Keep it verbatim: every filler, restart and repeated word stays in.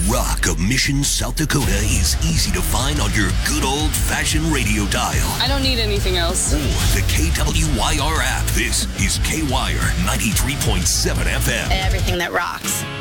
rock of Mission, South Dakota is easy to find on your good old-fashioned radio dial. I don't need anything else. Or the K W Y R app. This is K-Wire ninety-three point seven F M. Everything that rocks.